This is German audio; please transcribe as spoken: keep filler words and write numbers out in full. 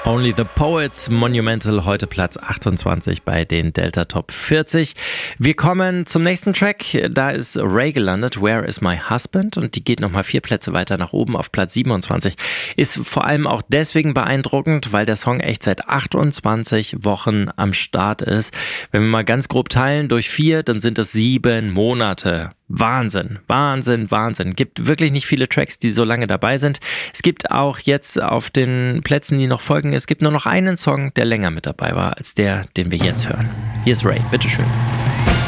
Only the Poets, Monumental, heute Platz achtundzwanzig bei den Delta Top vierzig. Wir kommen zum nächsten Track, da ist Ray gelandet, Where is my husband? Und die geht nochmal vier Plätze weiter nach oben auf Platz siebenundzwanzig. Ist vor allem auch deswegen beeindruckend, weil der Song echt seit achtundzwanzig Wochen am Start ist. Wenn wir mal ganz grob teilen durch vier, dann sind das sieben Monate. Wahnsinn, Wahnsinn, Wahnsinn. Gibt wirklich nicht viele Tracks, die so lange dabei sind. Es gibt auch jetzt auf den Plätzen, die noch folgen, es gibt nur noch einen Song, der länger mit dabei war als der, den wir jetzt hören. Hier ist Ray, bitteschön.